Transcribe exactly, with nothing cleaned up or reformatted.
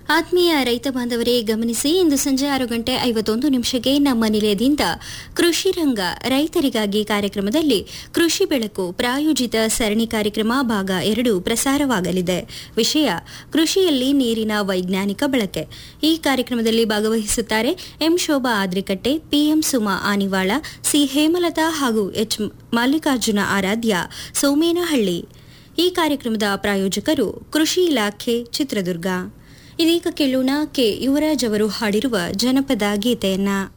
ಆತ್ಮೀಯ ರೈತ ಬಾಂಧವರೇ ಗಮನಿಸಿ, ಇಂದು ಸಂಜೆ ಆರು ಗಂಟೆ ಐವತ್ತೊಂದು ನಿಮಿಷಕ್ಕೆ ನಮ್ಮ ನಿಲಯದಿಂದ ಕೃಷಿ ರಂಗ ರೈತರಿಗಾಗಿ ಕಾರ್ಯಕ್ರಮದಲ್ಲಿ ಕೃಷಿ ಬೆಳಕು ಪ್ರಾಯೋಜಿತ ಸರಣಿ ಕಾರ್ಯಕ್ರಮ ಭಾಗ ಎರಡು ಪ್ರಸಾರವಾಗಲಿದೆ. ವಿಷಯ ಕೃಷಿಯಲ್ಲಿ ನೀರಿನ ವೈಜ್ಞಾನಿಕ ಬಳಕೆ. ಈ ಕಾರ್ಯಕ್ರಮದಲ್ಲಿ ಭಾಗವಹಿಸುತ್ತಾರೆ M Shobha Adrikatte, PM Suma Anivala, C Hemalatha ಹಾಗೂ ಎಚ್ ಮಲ್ಲಿಕಾರ್ಜುನ ಆರಾಧ್ಯ ಸೋಮೇನಹಳ್ಳಿ. ಈ ಕಾರ್ಯಕ್ರಮದ ಪ್ರಾಯೋಜಕರು ಕೃಷಿ ಇಲಾಖೆ ಚಿತ್ರದುರ್ಗ. ಇದೀಗ ಕೇಳೋಣ ಕೆ ಯುವರಾಜ್ ಅವರು ಹಾಡಿರುವ ಜನಪದ ಗೀತೆಯನ್ನ.